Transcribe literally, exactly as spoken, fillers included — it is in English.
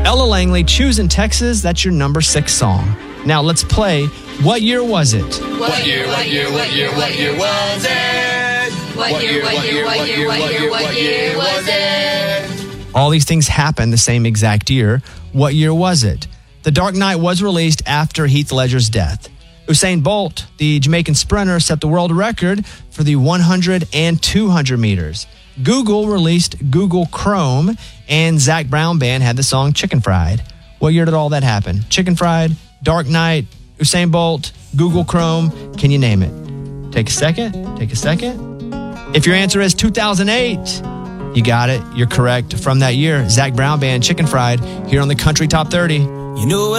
Ella Langley, Choosing Texas. That's your number six song. Now let's play What Year Was It? What year, what year, what year, what year was it? What year, what year, what year, what year, what year was it? All these things happened the same exact year. What year was it? The Dark Knight was released after Heath Ledger's death. Usain Bolt, the Jamaican sprinter, set the world record for the one hundred and two hundred meters. Google released Google Chrome, and Zac Brown Band had the song Chicken Fried. What year did all that happen? Chicken Fried, Dark Knight, Usain Bolt, Google Chrome. Can you name it? Take a second. Take a second. If your answer is two thousand eight, you got it. You're correct. From that year, Zac Brown Band, Chicken Fried, here on the Country Top thirty. You know